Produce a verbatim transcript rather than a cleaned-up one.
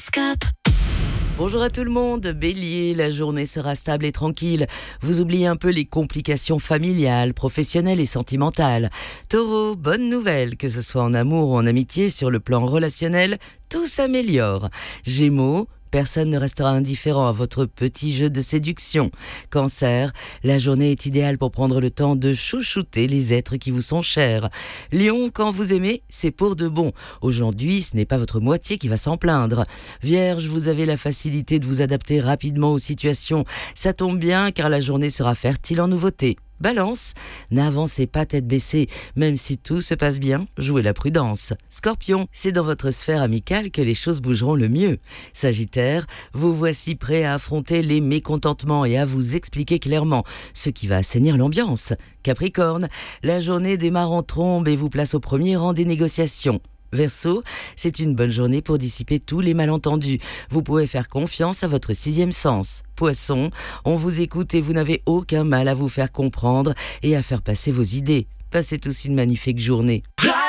Bonjour à tout le monde, Bélier, la journée sera stable et tranquille. Vous oubliez un peu les complications familiales, professionnelles et sentimentales. Taureau, bonne nouvelle, que ce soit en amour ou en amitié, sur le plan relationnel, tout s'améliore. Gémeaux, personne ne restera indifférent à votre petit jeu de séduction. Cancer, la journée est idéale pour prendre le temps de chouchouter les êtres qui vous sont chers. Lion, quand vous aimez, c'est pour de bon. Aujourd'hui, ce n'est pas votre moitié qui va s'en plaindre. Vierge, vous avez la facilité de vous adapter rapidement aux situations. Ça tombe bien car la journée sera fertile en nouveautés. Balance, n'avancez pas tête baissée, même si tout se passe bien, jouez la prudence. Scorpion, c'est dans votre sphère amicale que les choses bougeront le mieux. Sagittaire, vous voici prêt à affronter les mécontentements et à vous expliquer clairement, ce qui va assainir l'ambiance. Capricorne, la journée démarre en trombe et vous place au premier rang des négociations. Verseau, c'est une bonne journée pour dissiper tous les malentendus. Vous pouvez faire confiance à votre sixième sens. Poisson, on vous écoute et vous n'avez aucun mal à vous faire comprendre et à faire passer vos idées. Passez tous une magnifique journée.